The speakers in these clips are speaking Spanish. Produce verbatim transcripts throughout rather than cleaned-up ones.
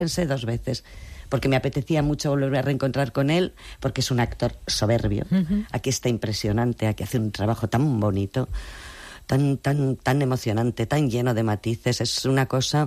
pensé dos veces, porque me apetecía mucho volver a reencontrar con él, porque es un actor soberbio. Uh-huh. Aquí está impresionante, aquí hace un trabajo tan bonito, tan, tan, tan emocionante, tan lleno de matices. Es una cosa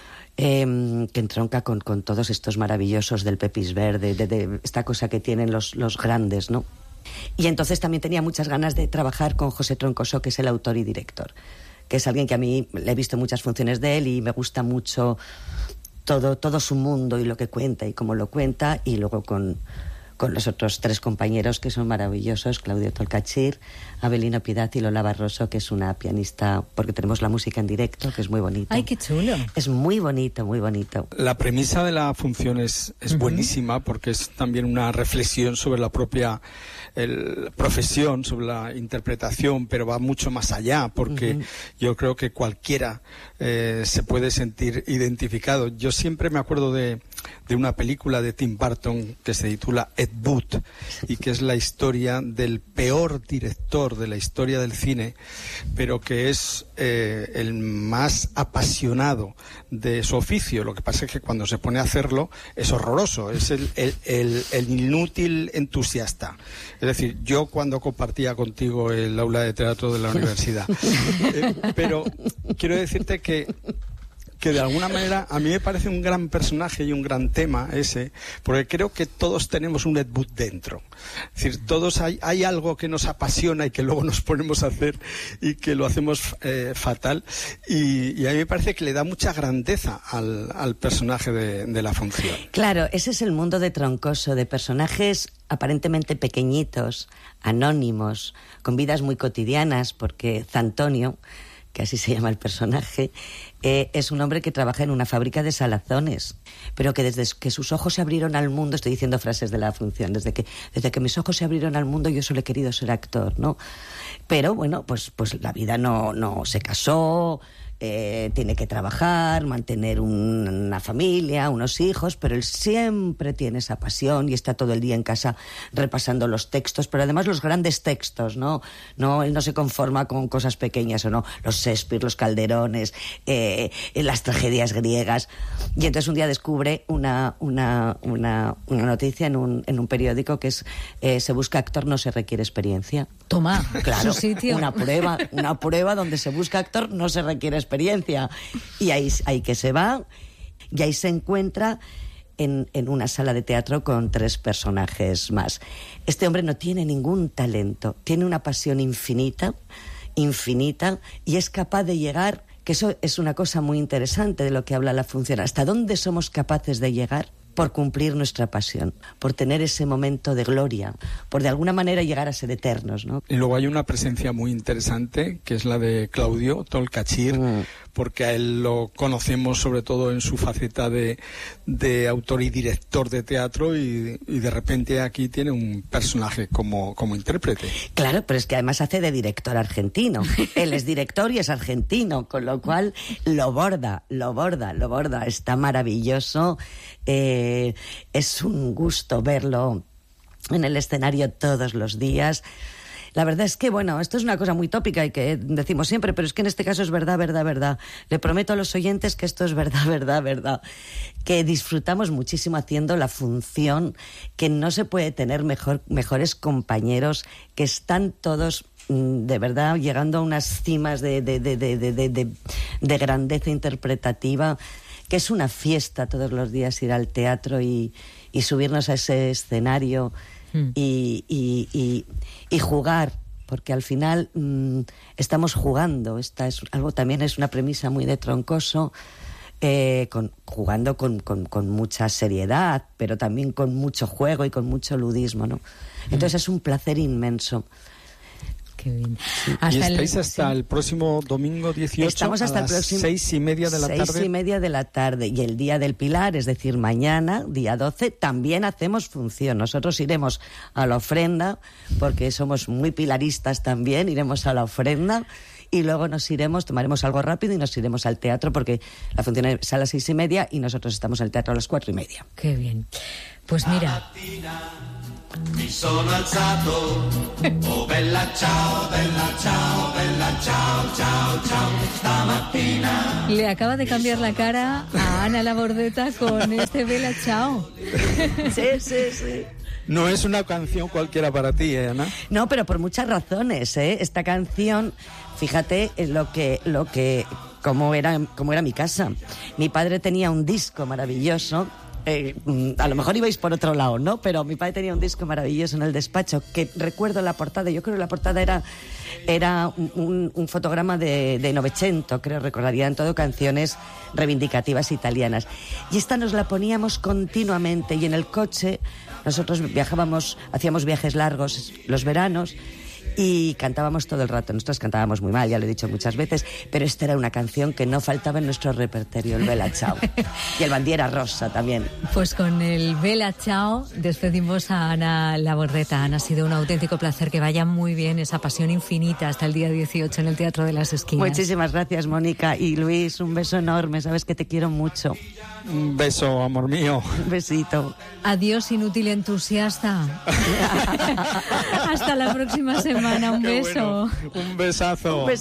eh, que entronca con, con todos estos maravillosos del Pepis Verde, de, de, de esta cosa que tienen los, los grandes, ¿no? Y entonces también tenía muchas ganas de trabajar con José Troncoso, que es el autor y director, que es alguien que a mí le he visto muchas funciones de él y me gusta mucho todo, todo su mundo y lo que cuenta y cómo lo cuenta, y luego con, con los otros tres compañeros que son maravillosos, Claudio Tolcachir, Avelino Piedad y Lola Barroso, que es una pianista, porque tenemos la música en directo, que es muy bonito. ¡Ay, qué chulo! Es muy bonito, muy bonito. La premisa de la función es, es uh-huh. buenísima, porque es también una reflexión sobre la propia el, profesión, sobre la interpretación, pero va mucho más allá, porque uh-huh. yo creo que cualquiera eh, se puede sentir identificado. Yo siempre me acuerdo de, de una película de Tim Burton que se titula Ed Wood, y que es la historia del peor director de la historia del cine, pero que es eh, el más apasionado de su oficio. Lo que pasa es que cuando se pone a hacerlo es horroroso, es el, el, el, el inútil entusiasta. Es decir, yo cuando compartía contigo el aula de teatro de la universidad, eh, pero quiero decirte que que de alguna manera a mí me parece un gran personaje y un gran tema ese, porque creo que todos tenemos un Ed Wood dentro. Es decir, todos hay, hay algo que nos apasiona y que luego nos ponemos a hacer y que lo hacemos eh, fatal, y, y a mí me parece que le da mucha grandeza al, al personaje de, de la función. Claro, ese es el mundo de Troncoso, de personajes aparentemente pequeñitos, anónimos, con vidas muy cotidianas, porque Zantonio, que así se llama el personaje, eh, es un hombre que trabaja en una fábrica de salazones, pero que desde que sus ojos se abrieron al mundo, estoy diciendo frases de la función, desde que, desde que mis ojos se abrieron al mundo yo solo he querido ser actor, ¿no? Pero bueno, pues, pues la vida no, no se casó, eh, tiene que trabajar, mantener un, una familia, unos hijos, pero él siempre tiene esa pasión y está todo el día en casa repasando los textos, pero además los grandes textos, ¿no? No, él no se conforma con cosas pequeñas, o no, los Shakespeare, los Calderones, eh, las tragedias griegas. Y entonces un día descubre una, una, una, una noticia en un, en un periódico que es eh, se busca actor, no se requiere experiencia. Toma, claro, su sitio. Una prueba, una prueba donde se busca actor, no se requiere experiencia. Y ahí, ahí que se va, y ahí se encuentra en, en una sala de teatro con tres personajes más. Este hombre no tiene ningún talento, tiene una pasión infinita, infinita, y es capaz de llegar, que eso es una cosa muy interesante de lo que habla la función, hasta dónde somos capaces de llegar por cumplir nuestra pasión, por tener ese momento de gloria, por de alguna manera llegar a ser eternos, ¿no? Y luego hay una presencia muy interesante, que es la de Claudio Tolcachir, mm. porque a él lo conocemos sobre todo en su faceta de, de autor y director de teatro, y, y de repente aquí tiene un personaje como, como intérprete. Claro, pero es que además hace de director argentino. Él es director y es argentino, con lo cual lo borda, lo borda, lo borda. Está maravilloso. Eh, es un gusto verlo en el escenario todos los días. La verdad es que, bueno, esto es una cosa muy tópica y que decimos siempre, pero es que en este caso es verdad, verdad, verdad. Le prometo a los oyentes que esto es verdad, verdad, verdad. Que disfrutamos muchísimo haciendo la función, que no se puede tener mejor, mejores compañeros, que están todos de verdad llegando a unas cimas de, de, de, de, de, de, de, de grandeza interpretativa, que es una fiesta todos los días ir al teatro y, y subirnos a ese escenario mm. y, y, y, y jugar, porque al final mmm, estamos jugando. Esta es algo, también es una premisa muy de Troncoso, eh, con, jugando con, con, con mucha seriedad, pero también con mucho juego y con mucho ludismo, ¿no? Entonces mm. es un placer inmenso. Qué bien. Hasta y estáis el, hasta sí. el próximo domingo dieciocho. Estamos hasta a el próximo seis y media de la seis tarde. Seis y media de la tarde. Y el día del Pilar, es decir, mañana, día doce, también hacemos función. Nosotros iremos a la ofrenda, porque somos muy pilaristas también, iremos a la ofrenda. Y luego nos iremos, tomaremos algo rápido y nos iremos al teatro, porque la función es a las seis y media y nosotros estamos en el teatro a las cuatro y media. Qué bien. Pues mira, Mi sono alzato, oh bella ciao, bella ciao, bella ciao, ciao, ciao, stamattina. Le acaba de cambiar la cara a Ana Labordeta con este Bella Ciao. Sí, sí, sí. No es una canción cualquiera para ti, ¿eh, Ana? No, pero por muchas razones, ¿eh? Esta canción, fíjate en lo que, lo que, cómo era, cómo era mi casa. Mi padre tenía un disco maravilloso. Eh, a lo mejor ibais por otro lado, ¿no? Pero mi padre tenía un disco maravilloso en el despacho que recuerdo la portada. Yo creo que la portada era, era un, un fotograma de, de Novecento, creo, recordaría en todo canciones reivindicativas italianas. Y esta nos la poníamos continuamente y en el coche nosotros viajábamos, hacíamos viajes largos los veranos y cantábamos todo el rato. Nosotros cantábamos muy mal, ya lo he dicho muchas veces, pero esta era una canción que no faltaba en nuestro repertorio, el Bella Ciao. Y el Bandiera Rosa también. Pues con el Bella Ciao despedimos a Ana Labordeta. Ana, ha sido un auténtico placer, que vaya muy bien esa Pasión Infinita hasta el día dieciocho en el Teatro de las Esquinas. Muchísimas gracias, Mónica. Y Luis, un beso enorme, sabes que te quiero mucho. Un beso, amor mío. Un besito. Adiós, inútil entusiasta. Hasta la próxima semana. Un Qué beso. bueno. Un besazo. Un beso.